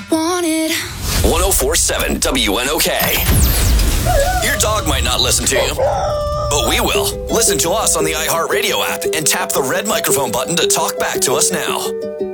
wanted. 104.7 WNOK. Your dog might not listen to you, but we will. Listen to us on the iHeartRadio app and tap the red microphone button to talk back to us now.